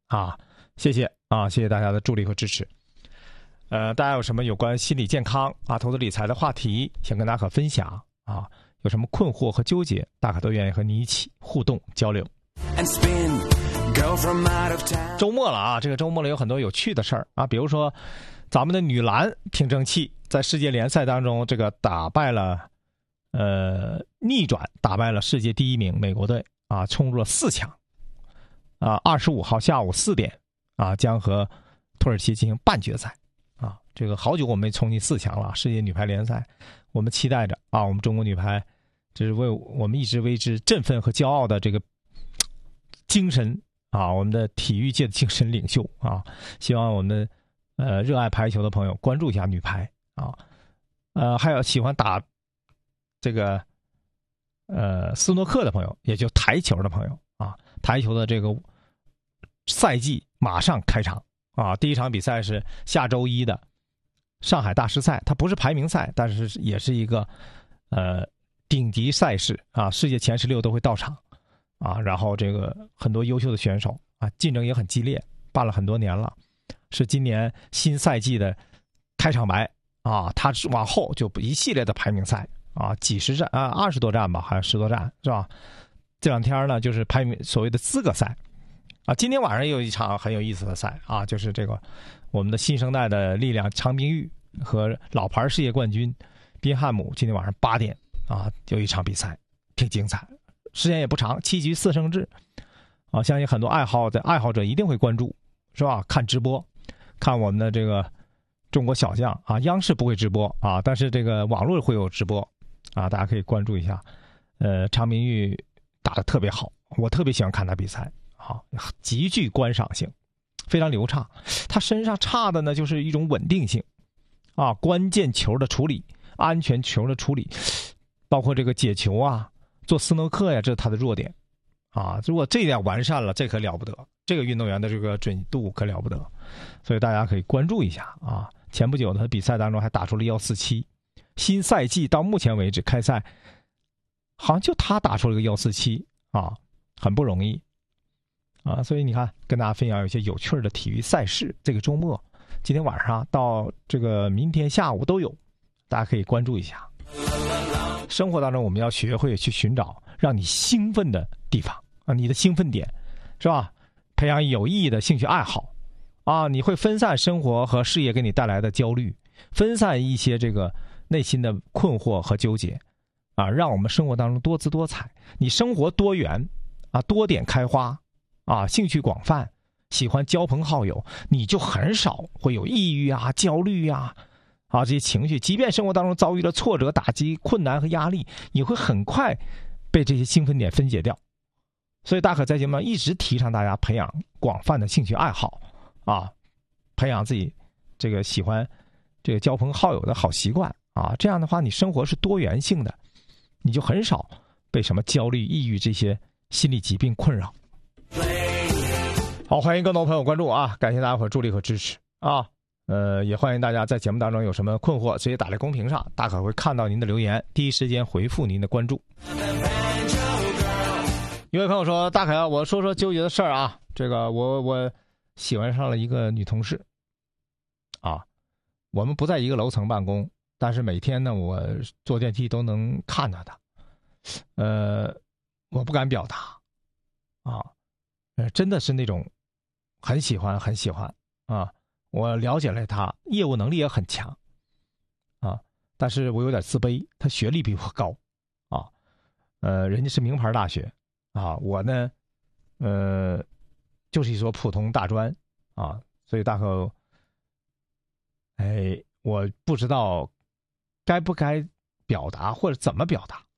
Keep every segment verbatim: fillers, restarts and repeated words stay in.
啊，谢谢啊，谢谢大家的助力和支持。呃，大家有什么有关心理健康啊、投资理财的话题，想跟大家可分享啊？有什么困惑和纠结，大可都愿意和你一起互动交流。周末了啊，这个周末里有很多有趣的事儿啊，比如说咱们的女篮挺争气，在世界联赛当中，这个打败了呃逆转打败了世界第一名美国队啊，冲入了四强啊。二十五号下午四点啊，将和土耳其进行半决赛。啊，这个好久我们没冲进四强了，世界女排联赛，我们期待着啊，我们中国女排，这是为我们一直为之振奋和骄傲的这个精神啊，我们的体育界的精神领袖啊，希望我们呃热爱排球的朋友关注一下女排啊，呃，还有喜欢打这个呃斯诺克的朋友，也就台球的朋友啊，台球的这个赛季马上开场。啊，第一场比赛是下周一的上海大师赛，它不是排名赛，但是也是一个呃顶级赛事啊，世界前十六都会到场啊，然后这个很多优秀的选手啊，竞争也很激烈，办了很多年了，是今年新赛季的开场白啊，它往后就一系列的排名赛啊，几十站啊，二十多站吧，还是十多站是吧？这两天呢，就是排名所谓的资格赛。啊，今天晚上也有一场很有意思的赛啊，就是这个我们的新生代的力量长冰玉和老牌世界冠军宾汉姆今天晚上八点啊有一场比赛，挺精彩，时间也不长，七局四胜制啊，相信很多爱好的爱好者一定会关注，是吧？看直播，看我们的这个中国小将啊，央视不会直播啊，但是这个网络会有直播啊，大家可以关注一下。呃，长冰玉打得特别好，我特别喜欢看他比赛。啊，极具观赏性，非常流畅。他身上差的呢，就是一种稳定性啊，关键球的处理，安全球的处理，包括这个解球啊，做斯诺克呀，这是他的弱点啊。如果这一点完善了，这可了不得，这个运动员的这个准度可了不得，所以大家可以关注一下啊。前不久的比赛当中还打出了一四七，新赛季到目前为止开赛，好像就他打出了个一四七啊，很不容易。啊，所以你看，跟大家分享有一些有趣的体育赛事。这个周末，今天晚上到这个明天下午都有，大家可以关注一下。生活当中，我们要学会去寻找让你兴奋的地方啊，你的兴奋点，是吧？培养有意义的兴趣爱好啊，你会分散生活和事业给你带来的焦虑，分散一些这个内心的困惑和纠结啊，让我们生活当中多姿多彩，你生活多元啊，多点开花。啊，兴趣广泛，喜欢交朋好友，你就很少会有抑郁啊、焦虑啊，啊这些情绪。即便生活当中遭遇了挫折、打击、困难和压力，你会很快被这些兴奋点分解掉。所以大可在节目上一直提倡大家培养广泛的兴趣爱好啊，培养自己这个喜欢这个交朋好友的好习惯啊。这样的话，你生活是多元性的，你就很少被什么焦虑、抑郁这些心理疾病困扰。好，欢迎更多朋友关注啊！感谢大家伙助力和支持啊！呃，也欢迎大家在节目当中有什么困惑，直接打在公屏上，大可会看到您的留言，第一时间回复您的关注。一位朋友说：“大可，我说说纠结的事儿啊，这个我我喜欢上了一个女同事啊，我们不在一个楼层办公，但是每天呢，我坐电梯都能看到她，呃，我不敢表达啊，呃，真的是那种。”很喜欢，很喜欢啊！我了解了他，业务能力也很强啊，但是我有点自卑，他学历比我高啊，呃，人家是名牌大学啊，我呢，呃，就是一所普通大专啊，所以大可，哎，我不知道该不该表达或者怎么表达。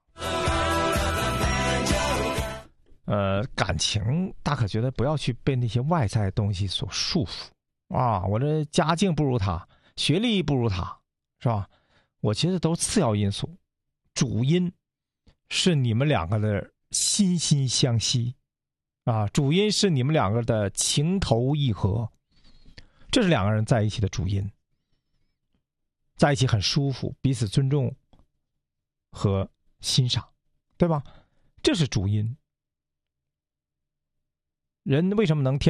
呃，感情大可觉得不要去被那些外在东西所束缚啊！我这家境不如他，学历不如他，是吧？我觉得都是次要因素，主因是你们两个的心心相惜啊，主因是你们两个的情投意合，这是两个人在一起的主因，在一起很舒服，彼此尊重和欣赏，对吧？这是主因。人为什么能天